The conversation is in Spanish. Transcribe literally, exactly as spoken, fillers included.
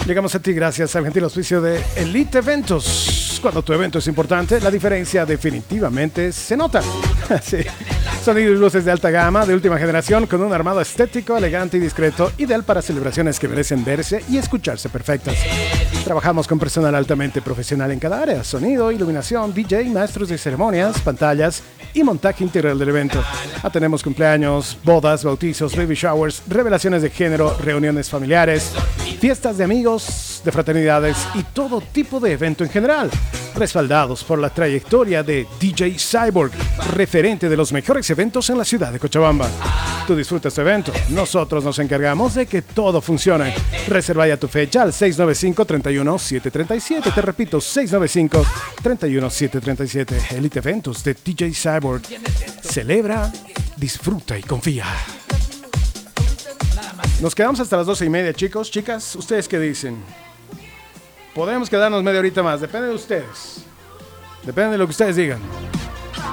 Llegamos a ti gracias al gentil auspicio de Elite Eventos. Cuando tu evento es importante, la diferencia definitivamente se nota. Sí. Sonido y luces de alta gama, de última generación, con un armado estético, elegante y discreto, ideal para celebraciones que merecen verse y escucharse perfectas. Trabajamos con personal altamente profesional en cada área: sonido, iluminación, D J, maestros de ceremonias, pantallas y montaje integral del evento. Atendemos cumpleaños, bodas, bautizos, baby showers, revelaciones de género, reuniones familiares, fiestas de amigos, de fraternidades y todo tipo de evento en general. Respaldados por la trayectoria de D J Cyborg, referente de los mejores eventos en la ciudad de Cochabamba. Tú disfrutas tu evento, nosotros nos encargamos de que todo funcione. Reserva ya tu fecha al seis nueve cinco, tres uno, siete tres siete. Te repito, seis nueve cinco, tres uno, siete tres siete. Elite Eventos de D J Cyborg. Celebra, disfruta y confía. Nos quedamos hasta las doce y media, chicos, chicas. ¿Ustedes qué dicen? Podemos quedarnos media horita más, depende de ustedes. Depende de lo que ustedes digan.